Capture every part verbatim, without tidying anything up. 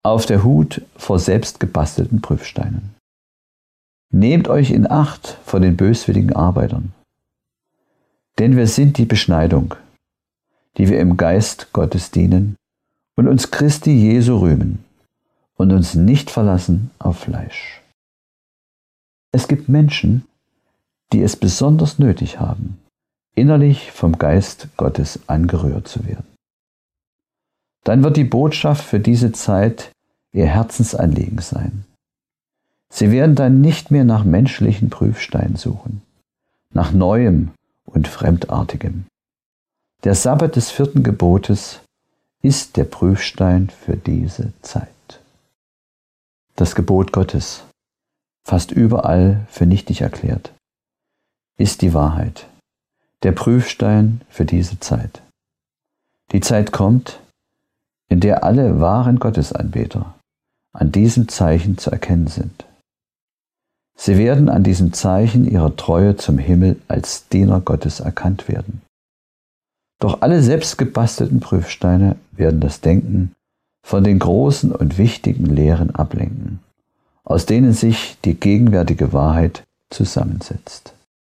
Auf der Hut vor selbst gebastelten Prüfsteinen. Nehmt euch in Acht vor den böswilligen Arbeitern. Denn wir sind die Beschneidung, die wir im Geist Gottes dienen und uns Christi Jesu rühmen und uns nicht verlassen auf Fleisch. Es gibt Menschen, die es besonders nötig haben, innerlich vom Geist Gottes angerührt zu werden. Dann wird die Botschaft für diese Zeit ihr Herzensanliegen sein. Sie werden dann nicht mehr nach menschlichen Prüfsteinen suchen, nach Neuem und Fremdartigem. Der Sabbat des vierten Gebotes ist der Prüfstein für diese Zeit. Das Gebot Gottes, fast überall für nichtig erklärt, ist die Wahrheit, der Prüfstein für diese Zeit. Die Zeit kommt, in der alle wahren Gottesanbeter an diesem Zeichen zu erkennen sind. Sie werden an diesem Zeichen ihrer Treue zum Himmel als Diener Gottes erkannt werden. Doch alle selbstgebastelten Prüfsteine werden das Denken von den großen und wichtigen Lehren ablenken, aus denen sich die gegenwärtige Wahrheit zusammensetzt.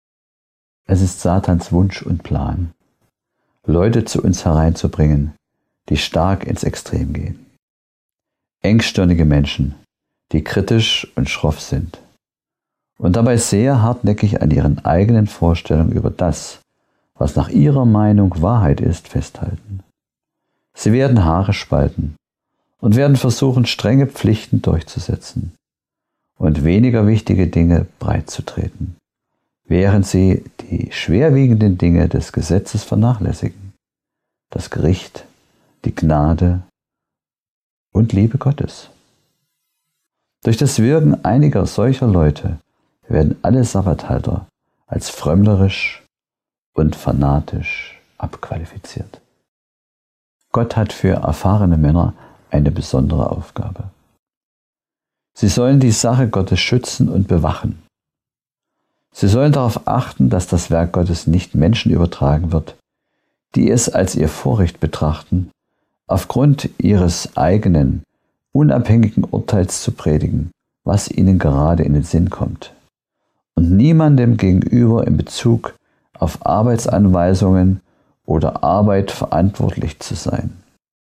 Es ist Satans Wunsch und Plan, Leute zu uns hereinzubringen, die stark ins Extrem gehen. Engstirnige Menschen, die kritisch und schroff sind und dabei sehr hartnäckig an ihren eigenen Vorstellungen über das, was nach ihrer Meinung Wahrheit ist, festhalten. Sie werden Haare spalten und werden versuchen, strenge Pflichten durchzusetzen und weniger wichtige Dinge breitzutreten, während sie die schwerwiegenden Dinge des Gesetzes vernachlässigen, das Gericht, die Gnade und Liebe Gottes. Durch das Wirken einiger solcher Leute werden alle Sabbathalter als frömmlerisch und fanatisch abqualifiziert. Gott hat für erfahrene Männer eine besondere Aufgabe. Sie sollen die Sache Gottes schützen und bewachen. Sie sollen darauf achten, dass das Werk Gottes nicht Menschen übertragen wird, die es als ihr Vorrecht betrachten, aufgrund ihres eigenen, unabhängigen Urteils zu predigen, was ihnen gerade in den Sinn kommt, und niemandem gegenüber in Bezug auf Arbeitsanweisungen oder Arbeit verantwortlich zu sein.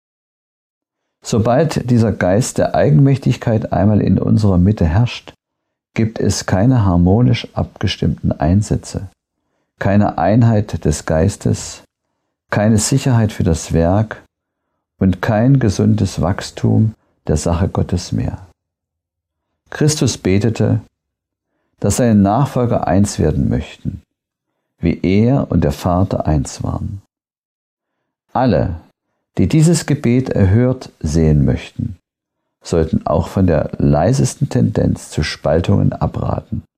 Sobald dieser Geist der Eigenmächtigkeit einmal in unserer Mitte herrscht, gibt es keine harmonisch abgestimmten Einsätze, keine Einheit des Geistes, keine Sicherheit für das Werk und kein gesundes Wachstum der Sache Gottes mehr. Christus betete, dass seine Nachfolger eins werden möchten, wie er und der Vater eins waren. Alle, die dieses Gebet erhört sehen möchten, sollten auch von der leisesten Tendenz zu Spaltungen abraten